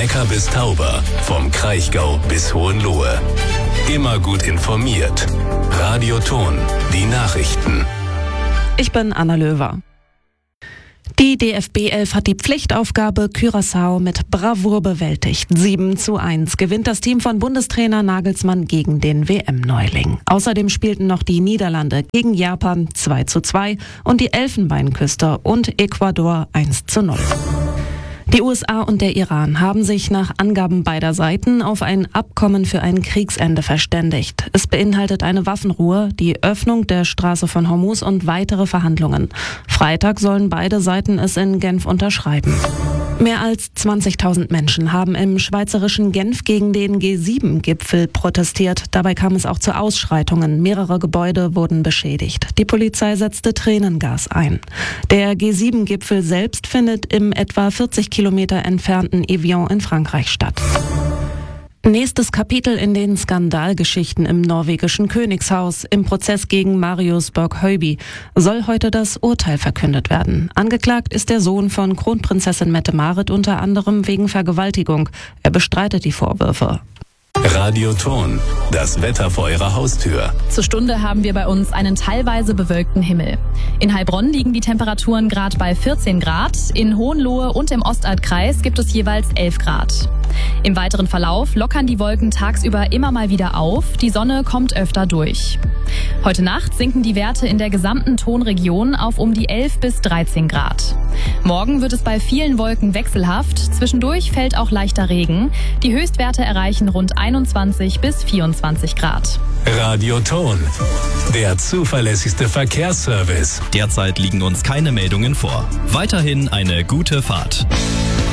Neckar bis Tauber, vom Kraichgau bis Hohenlohe. Immer gut informiert. Radio Thon, die Nachrichten. Ich bin Anna Löwer. Die DFB 11 hat die Pflichtaufgabe Curaçao mit Bravour bewältigt. 7:1 gewinnt das Team von Bundestrainer Nagelsmann gegen den WM-Neuling. Außerdem spielten noch die Niederlande gegen Japan 2:2 und die Elfenbeinküste und Ecuador 1:0. Die USA und der Iran haben sich nach Angaben beider Seiten auf ein Abkommen für ein Kriegsende verständigt. Es beinhaltet eine Waffenruhe, die Öffnung der Straße von Hormuz und weitere Verhandlungen. Freitag sollen beide Seiten es in Genf unterschreiben. Mehr als 20.000 Menschen haben im schweizerischen Genf gegen den G7-Gipfel protestiert. Dabei kam es auch zu Ausschreitungen. Mehrere Gebäude wurden beschädigt. Die Polizei setzte Tränengas ein. Der G7-Gipfel selbst findet im etwa 40 Kilometer entfernten Evian in Frankreich statt. Nächstes Kapitel in den Skandalgeschichten im norwegischen Königshaus. Im Prozess gegen Marius Borg-Høiby soll heute das Urteil verkündet werden. Angeklagt ist der Sohn von Kronprinzessin Mette-Marit unter anderem wegen Vergewaltigung. Er bestreitet die Vorwürfe. Radio Thon, das Wetter vor Ihrer Haustür. Zur Stunde haben wir bei uns einen teilweise bewölkten Himmel. In Heilbronn liegen die Temperaturen gerade bei 14 Grad. In Hohenlohe und im Ostalbkreis gibt es jeweils 11 Grad. Im weiteren Verlauf lockern die Wolken tagsüber immer mal wieder auf. Die Sonne kommt öfter durch. Heute Nacht sinken die Werte in der gesamten Thonregion auf um die 11 bis 13 Grad. Morgen wird es bei vielen Wolken wechselhaft. Zwischendurch fällt auch leichter Regen. Die Höchstwerte erreichen rund 21 bis 24 Grad. Radio Thon, der zuverlässigste Verkehrsservice. Derzeit liegen uns keine Meldungen vor. Weiterhin eine gute Fahrt.